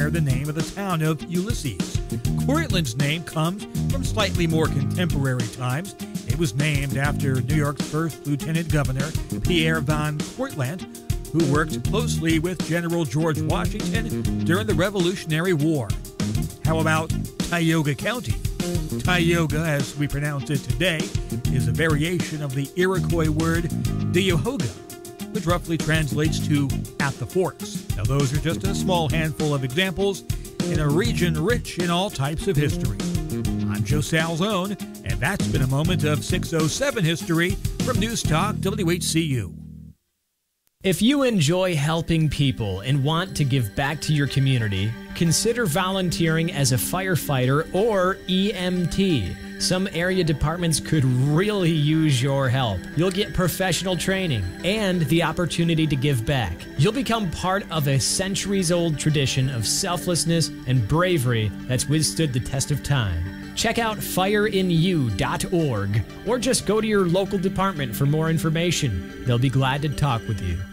bear the name of the town of Ulysses. Cortland's name comes from slightly more contemporary times. It was named after New York's first lieutenant governor, Pierre Van Cortlandt, who worked closely with General George Washington during the Revolutionary War. How about Tioga County? Tioga, as we pronounce it today, is a variation of the Iroquois word Deohoga, which roughly translates to at the forks. Now, those are just a small handful of examples in a region rich in all types of history. I'm Joe Salzone, and that's been a moment of 607 history from News Talk WHCU. If you enjoy helping people and want to give back to your community, consider volunteering as a firefighter or EMT. Some area departments could really use your help. You'll get professional training and the opportunity to give back. You'll become part of a centuries-old tradition of selflessness and bravery that's withstood the test of time. Check out fireinu.org or just go to your local department for more information. They'll be glad to talk with you.